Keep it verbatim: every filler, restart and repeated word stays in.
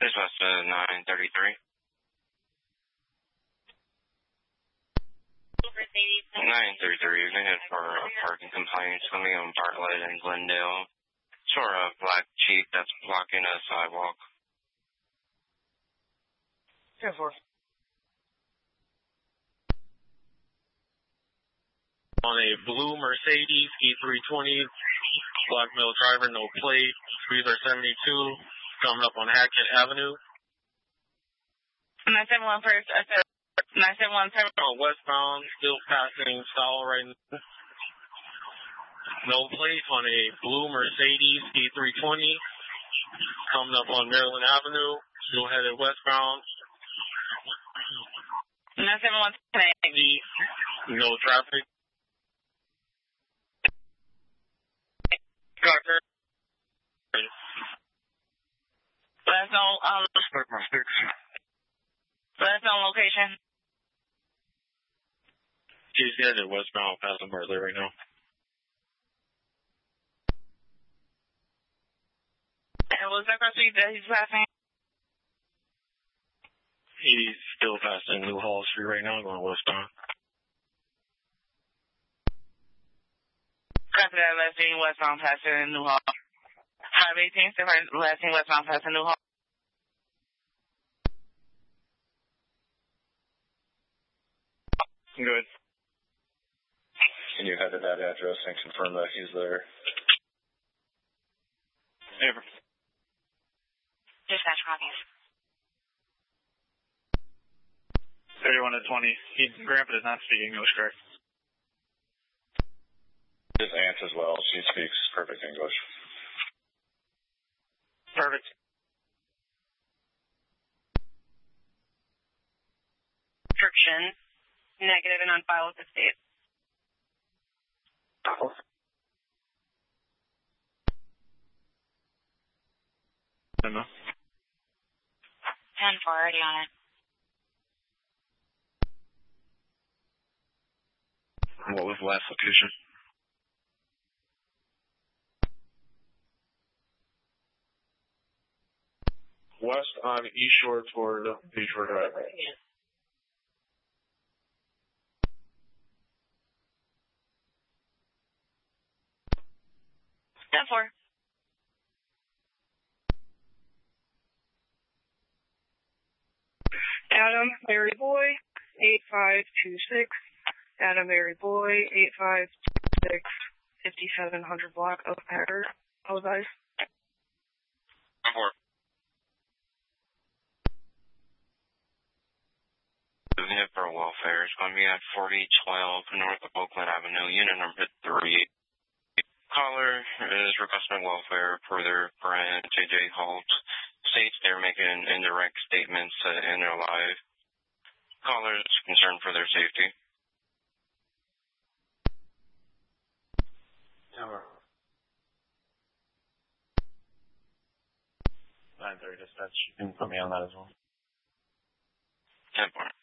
Chris West uh, nine thirty-three. nine thirty-three, you're going to head for a parking complaint. It's going to be on Bartlett and Glendale. Sort of black Jeep that's blocking a sidewalk. ten four. On a blue Mercedes E three twenty, black male driver, no plate, three seventy-two, coming up on Hackett Avenue. nine seven one first, I said nine seven one seven. Oh, westbound, still passing stall right now. No plate on a blue Mercedes E three twenty, coming up on Maryland Avenue, still headed westbound. nine seven one seven. No traffic. Carter. Last known, um, last known location. He's headed westbound past Bartlett right now. And what's that street that he's passing? He's still passing New Hall Street right now, going westbound. Copy that, last thing westbound passing New Hall. five eighteen, last thing westbound passing New Hall. Good. Can you head to that address and confirm that he's there? Never. Dispatch copies. thirty-one to twenty. He, Grandpa does not speak English, correct? His aunt as well. She speaks perfect English. Perfect. Description. Negative and on file with the state. I know. ten four, already on it. What was the last location? West on East Shore toward Beachford Drive. ten four. Adam Mary Boy, eight five two six. Adam Mary Boy, eight five two six, fifty-seven hundred block of Packer. Apologize. ten four. Unit for welfare is going to be at forty twelve North of Oakland Avenue, unit number three. Caller is requesting welfare per their friend J J Holt. States they're making indirect statements uh, in their live. Caller is concerned for their safety. Never. nine thirty dispatch. You can put me on that as well. ten four.